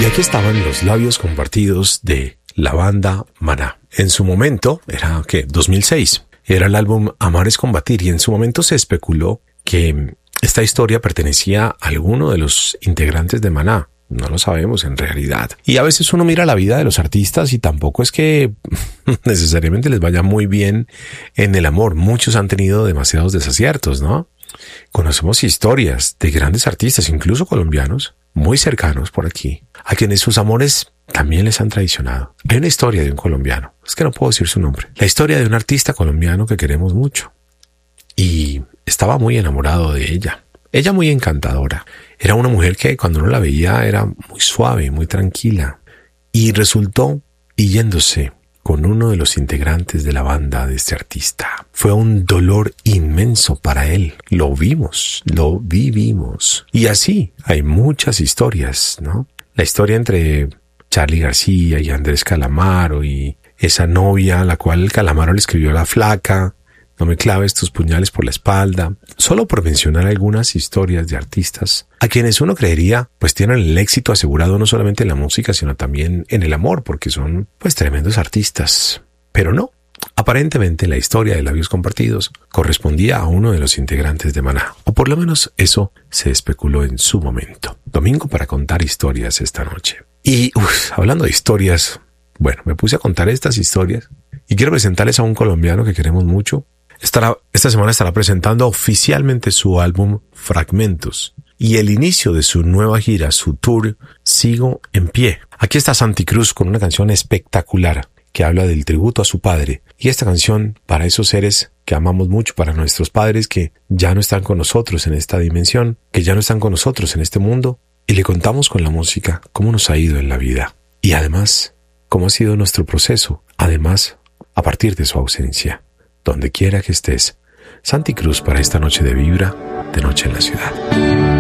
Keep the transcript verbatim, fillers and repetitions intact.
Y aquí estaban los labios compartidos de la banda Maná. En su momento, era ¿qué? dos mil seis. Era el álbum Amar es combatir y en su momento se especuló que esta historia pertenecía a alguno de los integrantes de Maná. No lo sabemos en realidad. Y a veces uno mira la vida de los artistas y tampoco es que necesariamente les vaya muy bien en el amor. Muchos han tenido demasiados desaciertos, ¿no? Conocemos historias de grandes artistas, incluso colombianos, muy cercanos por aquí, a quienes sus amores también les han traicionado. Hay una historia de un colombiano, es que no puedo decir su nombre, la historia de un artista colombiano que queremos mucho. Y estaba muy enamorado de ella. Ella muy encantadora. Era una mujer que cuando uno la veía era muy suave, muy tranquila. Y resultó yéndose con uno de los integrantes de la banda de este artista. Fue un dolor inmenso para él. Lo vimos, lo vivimos. Y así hay muchas historias, ¿no? La historia entre Charly García y Andrés Calamaro y esa novia a la cual Calamaro le escribió a la flaca: no me claves tus puñales por la espalda. Solo por mencionar algunas historias de artistas a quienes uno creería pues tienen el éxito asegurado no solamente en la música sino también en el amor, porque son pues tremendos artistas. Pero no, aparentemente la historia de Labios Compartidos correspondía a uno de los integrantes de Maná, o por lo menos eso se especuló en su momento. Domingo para contar historias esta noche. Y uf, hablando de historias, bueno, me puse a contar estas historias y quiero presentarles a un colombiano que queremos mucho. Estará, esta semana estará presentando oficialmente su álbum Fragmentos y el inicio de su nueva gira, su tour Sigo en Pie. Aquí está Santi Cruz con una canción espectacular que habla del tributo a su padre. Y esta canción para esos seres que amamos mucho, para nuestros padres que ya no están con nosotros en esta dimensión, que ya no están con nosotros en este mundo. Y le contamos con la música cómo nos ha ido en la vida. Y además, cómo ha sido nuestro proceso. Además, a partir de su ausencia. Donde quiera que estés, Santi Cruz para esta noche de Vibra, de Noche en la Ciudad.